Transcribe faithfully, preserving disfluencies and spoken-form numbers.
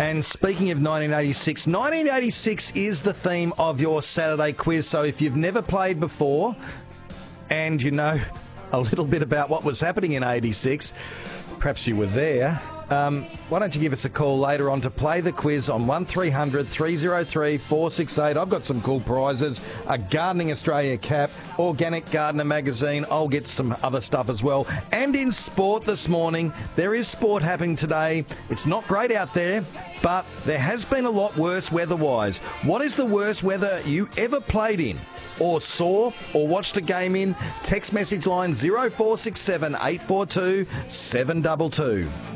And speaking of nineteen eighty-six, nineteen eighty-six is the theme of your Saturday quiz. So if you've never played before and you know a little bit about what was happening in eighty-six, perhaps you were there, um, why don't you give us a call later on to play the quiz on one three hundred three oh three four six eight. I've got some cool prizes, a Gardening Australia cap, Organic Gardener magazine. I'll get some other stuff as well. And in sport this morning, there is sport happening today. It's not great out there, but there has been a lot worse weather-wise. What is the worst weather you ever played in, or saw, or watched a game in? Text message line zero four six seven eight four two seven two two.